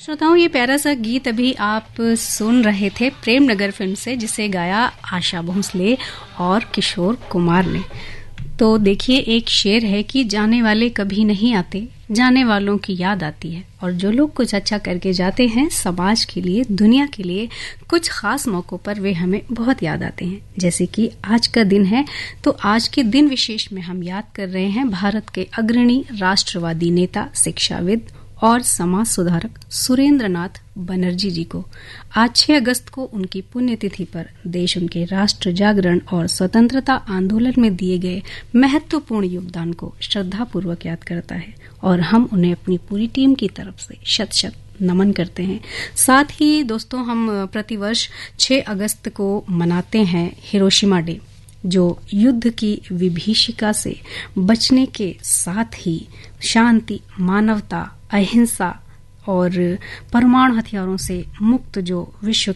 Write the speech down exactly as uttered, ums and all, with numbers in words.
श्रोताओं, ये प्यारा सा गीत अभी आप सुन रहे थे प्रेम नगर फिल्म से, जिसे गाया आशा भोसले और किशोर कुमार ने। तो देखिए, एक शेर है कि जाने वाले कभी नहीं आते, जाने वालों की याद आती है। और जो लोग कुछ अच्छा करके जाते हैं समाज के लिए, दुनिया के लिए, कुछ खास मौकों पर वे हमें बहुत याद आते हैं। जैसे कि आज का दिन है, तो आज के दिन विशेष में हम याद कर रहे हैं भारत के अग्रणी राष्ट्रवादी नेता, शिक्षाविद और समाज सुधारक सुरेंद्र नाथ बनर्जी जी को। आज छह अगस्त को उनकी पुण्यतिथि पर देश उनके राष्ट्र जागरण और स्वतंत्रता आंदोलन में दिए गए महत्वपूर्ण योगदान को श्रद्धापूर्वक याद करता है और हम उन्हें अपनी पूरी टीम की तरफ से शत शत नमन करते हैं। साथ ही दोस्तों, हम प्रतिवर्ष छह अगस्त को मनाते हैं हिरोशिमा डे, जो युद्ध की विभीषिका से बचने के साथ ही शांति, मानवता, अहिंसा और परमाणु हथियारों से मुक्त जो विश्व